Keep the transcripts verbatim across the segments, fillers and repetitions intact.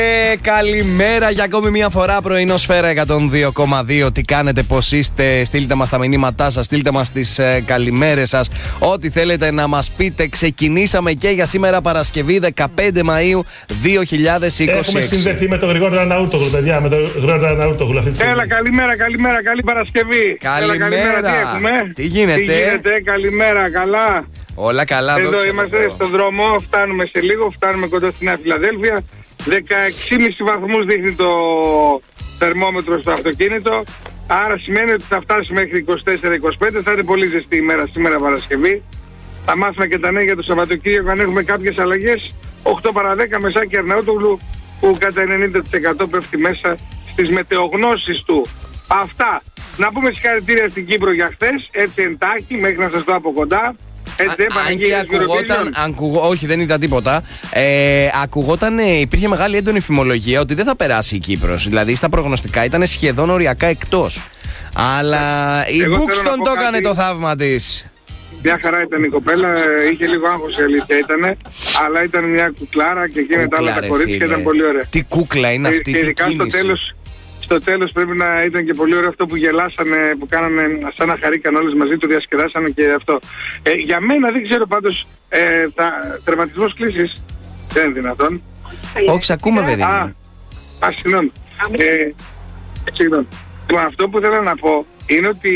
Ε, καλημέρα για ακόμη μια φορά, πρωινό Σφαίρα εκατόν δύο κόμμα δύο. Τι κάνετε, πώς είστε? Στείλτε μας τα μηνύματά σας, στείλτε μας τις ε, καλημέρες σας. Ό,τι θέλετε να μας πείτε. Ξεκινήσαμε και για σήμερα Παρασκευή δεκαπέντε Μαΐου δύο χιλιάδες είκοσι έξι. Έχουμε συνδεθεί με τον Γρηγόρη Αναούτογλου, παιδιά. Με τον Γρηγόρη Αναούτογλου αυτή τη στιγμή. Έλα, καλημέρα, καλημέρα, καλή Παρασκευή. Καλημέρα. Έλα, καλημέρα. Τι έχουμε? Τι γίνεται? Τι γίνεται, καλημέρα, καλά. Όλα καλά, εδώ δόξα είμαστε τω Θεώ. στον δρόμο, φτάνουμε σε λίγο, φτάνουμε κοντά στη Νέα Φιλαδέλφια. δεκαέξι κόμμα πέντε βαθμούς δείχνει το θερμόμετρο στο αυτοκίνητο. Άρα σημαίνει ότι θα φτάσει μέχρι είκοσι τέσσερα είκοσι πέντε. Θα είναι πολύ ζεστή ημέρα σήμερα Παρασκευή. Θα μάθουμε και τα νέα για το Σαββατοκύριακο αν έχουμε κάποιες αλλαγές. οκτώ παρά δέκα Μεσάκη Αρναούτογλου που κατά ενενήντα τοις εκατό πέφτει μέσα στις μετεογνώσεις του. Αυτά. Να πούμε συγχαρητήρια στην Κύπρο για χθες, έτσι εντάχει, μέχρι να σας το από κοντά. Έτσι, Α, αν και ακουγόταν, ακουγό, όχι δεν είδα τίποτα, ε, ακουγόταν, ε, υπήρχε μεγάλη έντονη φημολογία ότι δεν θα περάσει η Κύπρος. Δηλαδή στα προγνωστικά ήταν σχεδόν οριακά εκτός. Αλλά η Buxton το έκανε το θαύμα της. Μια χαρά ήταν η κοπέλα, είχε λίγο άγχος η αλήθεια ήτανε, αλλά ήταν μια κουκλάρα και εκείνα τα άλλα τα κορίτσια και ήταν πολύ ωραία. Τι κούκλα είναι αυτή, και τι ειδικά στο τέλος, στο τέλος πρέπει να ήταν και πολύ ωραίο αυτό που γελάσανε, που κάνανε σαν να χαρήκαν όλες μαζί, το διασκεδάσανε και αυτό. Ε, για μένα δεν ξέρω πάντως, ε, τα τερματισμός κλήσης δεν είναι δυνατόν. Όχι, σ' ακούμε παιδί. Α, α, συγγνώμη. Ε, συγγνώμη. Λοιπόν, αυτό που θέλω να πω είναι ότι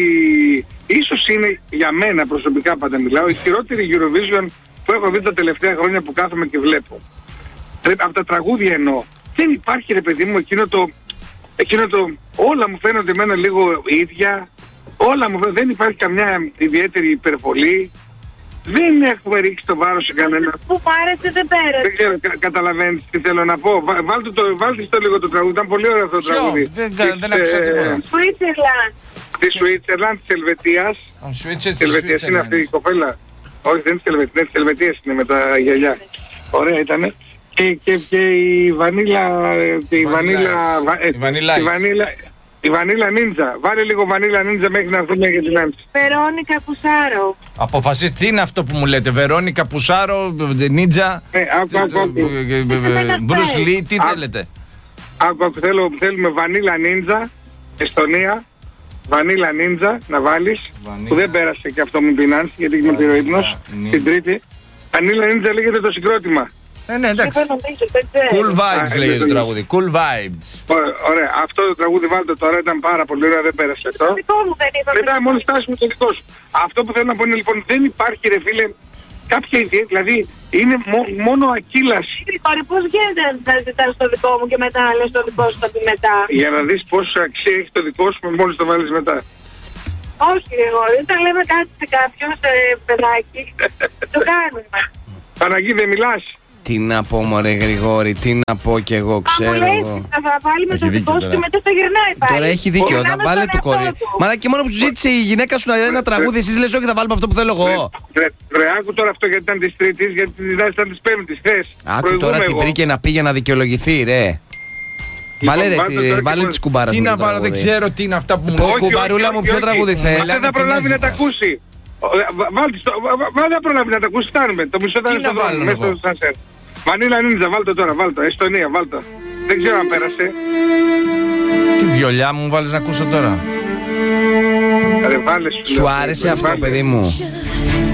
ίσως είναι για μένα προσωπικά πάντα μιλάω η χειρότερη Eurovision που έχω δει τα τελευταία χρόνια που κάθομαι και βλέπω. Από τα τραγούδια εννοώ. Δεν υπάρχει ρε παιδί μου εκείνο το, εκείνο το όλα μου φαίνονται εμένα λίγο ίδια, όλα μου φαίνονται, δεν υπάρχει καμιά ιδιαίτερη υπερβολή. Δεν έχουμε ρίξει το βάρος σε κανένα. Που πάρετε δεν πέρασε. Δεν ξέρω, κα, καταλαβαίνεις τι θέλω να πω. Βά, βάλτε, το, βάλτε στο λίγο το τραγούδι, ήταν πολύ ωραίο αυτό το τραγούδι. Δεν, δεν, δεν άκουσα τίποτα. Switzerland. Τη Switzerland, της Ελβετίας. Της Ελβετίας είναι αυτή η κοπέλα. Όχι, δεν είναι της Ελβετίας, της Ελβετίας είναι με τα γυαλιά. Ωραία ήτανε. Και, και, και η Βανίλα, και η Βανίλα, η Βανίλα, η Βανίλα Νίντζα. Βάλε λίγο Βανίλα Νίντζα μέχρι να δούμε για την άμψη. Βερόνικα Πουσάρο. Αποφασίστε τι είναι αυτό που μου λέτε, Βερόνικα Πουσάρο, Νίντζα, Μπρους Λί, τι θέλετε? Άκου, θέλουμε Βανίλα Νίντζα, Εστονία. Βανίλα Νίντζα να βάλεις, Βανίλα. Που δεν πέρασε και αυτό μου πεινάνσει γιατί έχει με πυροϊπνός την Τρίτη. Βανίλα Νίντζα λέγεται το συγκρότημα. Ε, ναι, εντάξει. Cool Vibes Α, λέγεται το τραγούδι. Cool Vibes. Ωραία, ωραία. Αυτό το τραγούδι βάλτε τώρα, ήταν πάρα πολύ ωραίο, δεν πέρασε αυτό. Το δικό μου δεν είπα. Μετά μόλις φτάσουμε το δικό σου. Αυτό που θέλω να πω είναι λοιπόν, δεν υπάρχει ρε φίλε κάποια ιδέα, δηλαδή είναι μό, μόνο ακύλας. Γρηγόρη, πώς γίνεται να ζητάς το δικό μου και μετά λες το δικό σου θα πει μετά? Για να δεις πόσο αξία έχει το δικό σου μόλις το βάλεις μετά. Όχι Γρηγόρη, όταν λέμε κάτι σε κάποιον, σε παιδάκι, το κάνουμε. Παναγί δεν μιλάς? Τι να πω μωρέ Γρηγόρη, τι να πω κι εγώ, ξέρω εγώ. Θα βάλουμε το δικό σου και μετά θα γυρνάει πάλι. Τώρα έχει δίκιο, θα βάλε του κορίτσι. Μα και μόνο που σου ζήτησε η γυναίκα σου να λέει ένα τραγούδι, εσείς λες όχι θα βάλουμε αυτό που θέλω εγώ. Ρε άκου τώρα αυτό γιατί ήταν της Τρίτης, γιατί ήταν της Πέμπτης χθες. Άκου τώρα τι βρήκε να πήγε να δικαιολογηθεί ρε. Βάλε ρε, βάλε τις κουμπάρας. Τι να βάλω, δεν ξέρω τι είναι αυτά που μου λέτε. Κουμπαρούλα μου, ποιο τραγούδι θες? Δεν θα προλάβει να τα ακούσει. Βάλτε να προλάβει να τα ακούσει, φτάνουμε. Το μισό θα είναι στο δρόμο, μέσα στο σανσέρ. Βανίλα Νίντζα, βάλτε τώρα, βάλτε. Εστονία, βάλτε. Δεν ξέρω αν πέρασε. Τι βιολιά μου βάλεις να ακούσω τώρα? Ρε, βάλε, σου άρεσε αυτό παιδί μου?